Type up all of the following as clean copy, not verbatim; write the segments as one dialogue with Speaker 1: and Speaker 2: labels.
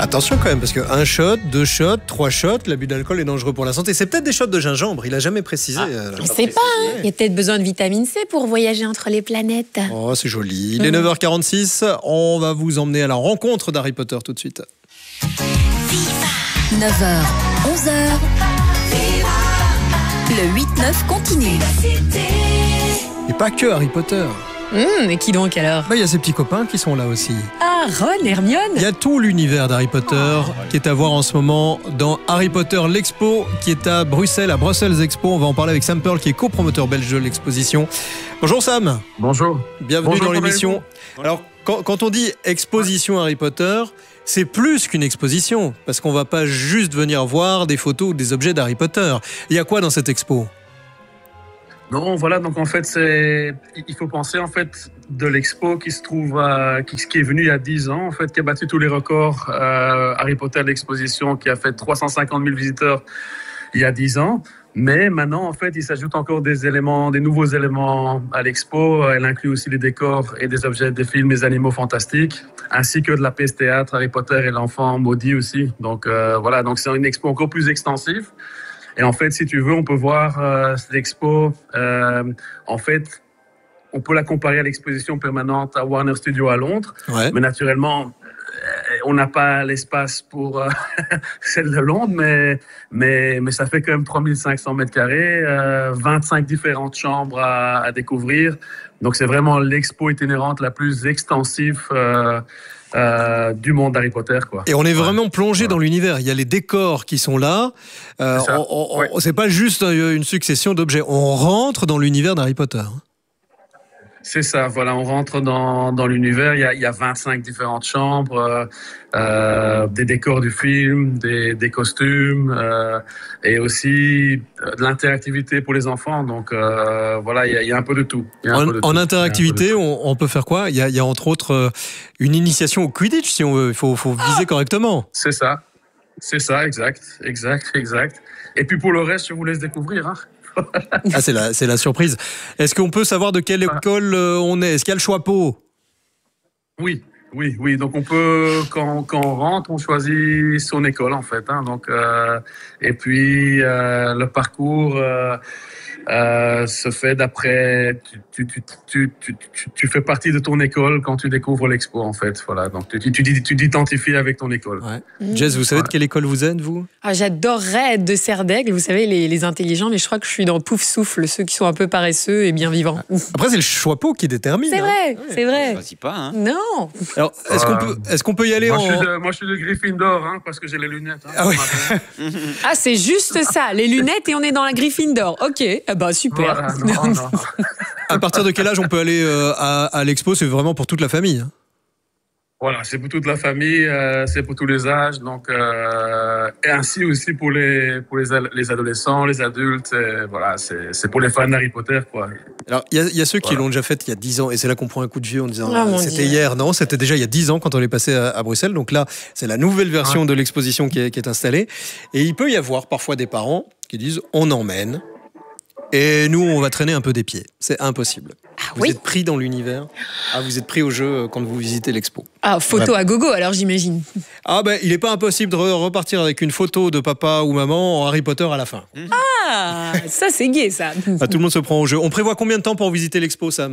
Speaker 1: Attention quand même, parce que 1 shot, 2 shots, 3 shots, l'abus d'alcool est dangereux pour la santé. C'est peut-être des shots de gingembre, il a jamais précisé.
Speaker 2: Je sais pas, hein. Il y a peut-être besoin de vitamine C pour voyager entre les planètes.
Speaker 1: Oh, c'est joli. Il est 9h46, on va vous emmener à la rencontre d'Harry Potter tout de suite.
Speaker 3: 9h, 11h, le 8-9 continue.
Speaker 1: Et pas que Harry Potter.
Speaker 2: Et qui donc alors?
Speaker 1: Il y a ses petits copains qui sont là aussi.
Speaker 2: Ah, Ron, Hermione.
Speaker 1: Il y a tout l'univers d'Harry Potter qui est à voir en ce moment dans Harry Potter l'Expo qui est à Bruxelles, à Brussels Expo. On va en parler avec Sam Pearl qui est copromoteur belge de l'exposition. Bonjour Sam.
Speaker 4: Bonjour.
Speaker 1: Bienvenue dans l'émission. Alors, quand on dit exposition Harry Potter, c'est plus qu'une exposition parce qu'on va pas juste venir voir des photos ou des objets d'Harry Potter. Il y a quoi dans cette expo ?
Speaker 4: Non, voilà, donc en fait, il faut penser en fait de l'expo qui se trouve qui est venu il y a 10 ans, en fait, qui a battu tous les records. Harry Potter, l'exposition qui a fait 350 000 visiteurs il y a 10 ans. Mais maintenant, en fait, il s'ajoute encore des nouveaux éléments à l'expo. Elle inclut aussi les décors et des objets des films, des animaux fantastiques, ainsi que de la pièce théâtre, Harry Potter et l'enfant maudit aussi. Donc voilà, donc c'est une expo encore plus extensive. Et en fait, si tu veux, on peut voir cette expo. En fait, on peut la comparer à l'exposition permanente à Warner Studios à Londres.
Speaker 1: Ouais.
Speaker 4: Mais naturellement, on n'a pas l'espace pour celle de Londres, mais ça fait quand même 3500 mètres carrés, 25 différentes chambres à découvrir. Donc, c'est vraiment l'expo itinérante la plus extensive du monde d'Harry Potter, quoi.
Speaker 1: Et on est vraiment plongé dans l'univers. Il y a les décors qui sont là. C'est pas juste une succession d'objets. On rentre dans l'univers d'Harry Potter.
Speaker 4: C'est ça, voilà, on rentre dans l'univers. Il y a 25 différentes chambres, des décors du film, des costumes, et aussi de l'interactivité pour les enfants. Donc voilà, il y a un peu de tout.
Speaker 1: En interactivité, on peut faire quoi ? Il y a entre autres une initiation au Quidditch, si on veut. Il faut viser correctement.
Speaker 4: C'est ça, exact. Et puis pour le reste, je vous laisse découvrir, hein.
Speaker 1: Ah, c'est la surprise. Est-ce qu'on peut savoir de quelle école on est ? Est-ce qu'il y a le choix-peau ?
Speaker 4: Oui. Donc on peut, quand on rentre, on choisit son école en fait, hein. Donc et puis le parcours se fait d'après. Tu fais partie de ton école quand tu découvres l'expo en fait. Voilà. Donc tu t'identifies avec ton école.
Speaker 1: Ouais. Jess, vous savez de quelle école vous êtes, vous ?
Speaker 2: J'adorerais être de Serre d'Aigle, vous savez, les intelligents, mais je crois que je suis dans Pouf Souffle, ceux qui sont un peu paresseux et bien vivants.
Speaker 1: Après, c'est le choix-peau qui détermine.
Speaker 2: C'est vrai, c'est vrai.
Speaker 5: Je choisis pas, hein.
Speaker 2: Non.
Speaker 1: Alors, est-ce qu'on peut y aller
Speaker 4: moi, je suis de Gryffindor, hein, parce que j'ai les lunettes. Hein,
Speaker 1: ah oui.
Speaker 2: Ah, c'est juste ça, les lunettes et on est dans la Gryffindor. Ok, super.
Speaker 4: Voilà, non.
Speaker 1: À partir de quel âge on peut aller à l'expo ? C'est vraiment pour toute la famille.
Speaker 4: Voilà, c'est pour toute la famille, c'est pour tous les âges, donc et ainsi aussi pour les adolescents, les adultes, voilà, c'est pour les fans d'Harry Potter, quoi.
Speaker 1: Alors, il y a ceux qui l'ont déjà fait il y a 10 ans, et c'est là qu'on prend un coup de vieux en disant c'était
Speaker 2: Dieu.
Speaker 1: hier. Non, c'était déjà il y a 10 ans quand on est passé à Bruxelles. Donc là, c'est la nouvelle version de l'exposition qui est installée. Et il peut y avoir parfois des parents qui disent on emmène. Et nous, on va traîner un peu des pieds. C'est impossible. Vous êtes pris dans l'univers. Vous êêtes pris au jeu quand vous visitez l'expo.
Speaker 2: Photo à gogo, alors j'imagine.
Speaker 1: Il n'est pas impossible de repartir avec une photo de papa ou maman en Harry Potter à la fin.
Speaker 2: Ça c'est gai, ça.
Speaker 1: Tout le monde se prend au jeu. On prévoit combien de temps pour visiter l'expo, Sam ?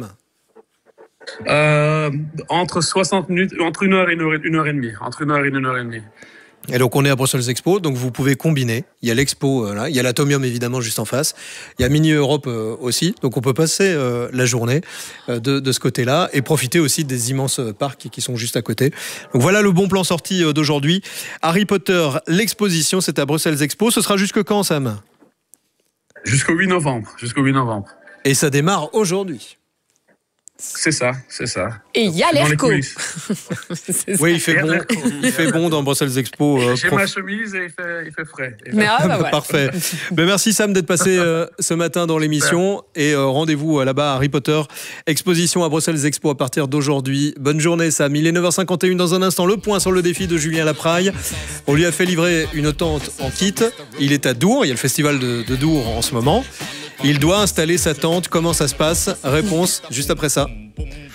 Speaker 4: Entre 60 minutes, entre 1 heure et 1 heure et demie. Entre 1 heure et 1 heure et demie.
Speaker 1: Et donc on est à Brussels Expo, donc vous pouvez combiner. Il y a l'expo là, il y a l'Atomium évidemment juste en face. Il y a Mini Europe aussi, donc on peut passer la journée de ce côté-là et profiter aussi des immenses parcs qui sont juste à côté. Donc voilà le bon plan sorti d'aujourd'hui. Harry Potter, l'exposition, c'est à Brussels Expo. Ce sera jusque quand, Sam ?
Speaker 4: Jusqu'au 8 novembre.
Speaker 1: Et ça démarre aujourd'hui.
Speaker 4: C'est ça.
Speaker 2: Et il y a l'ERCO.
Speaker 1: Oui, il fait bon dans Brussels Expo.
Speaker 4: J'ai ma chemise et il fait frais.
Speaker 2: Voilà.
Speaker 1: Parfait. Merci Sam d'être passé ce matin dans l'émission. Et rendez-vous là-bas à Harry Potter, exposition à Brussels Expo à partir d'aujourd'hui. Bonne journée Sam. Il est 9h51 dans un instant. Le point sur le défi de Julien Lapraille. On lui a fait livrer une tente en kit. Il est à Dour. Il y a le festival de Dour en ce moment. Il doit installer sa tente. Comment ça se passe ?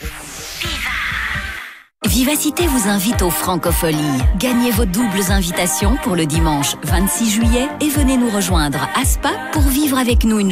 Speaker 1: Réponse juste après ça.
Speaker 3: Vivacité vous invite aux Francopholies. Gagnez vos doubles invitations pour le dimanche 26 juillet et venez nous rejoindre à Spa pour vivre avec nous une